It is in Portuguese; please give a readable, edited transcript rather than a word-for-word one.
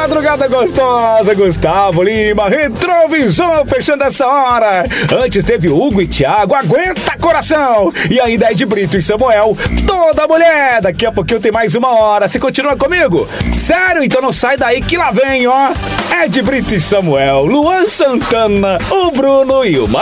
madrugada gostosa, Gustavo Lima, Retrovisor, fechando essa hora. Antes teve Hugo e Thiago, Aguenta Coração. E ainda Ed Brito e Samuel, Toda Mulher. Daqui a pouquinho tem mais uma hora. Você continua comigo? Sério? Então não sai daí que lá vem, ó. Ed Brito e Samuel, Luan Santana, o Bruno e o